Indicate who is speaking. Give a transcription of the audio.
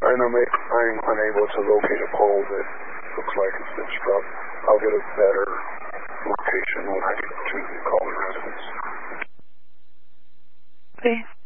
Speaker 1: and I'm unable to locate a pole that looks like it's been struck. I'll get a better location when I get to call the residents.
Speaker 2: Okay.